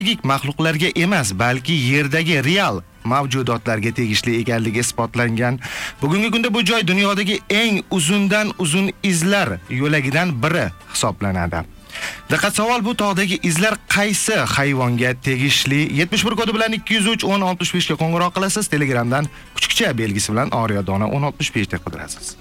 maxluqlarga emas, balki yerdagi real mavjudotlarga tegishli ekanligi isbotlangan. Bugungi kunda bu joy dunyodagi eng uzundan uzun izlar yo'lagidan biri hisoblanadi. Diqqat savol, bu tog'dagi izlar qaysi hayvonga tegishli? 71 kodi bilan 203 1065 ga qo'ng'iroq qilasiz. Telegramdan kuchukcha belgisi bilan Oryodona 1065 deb qidirasiz.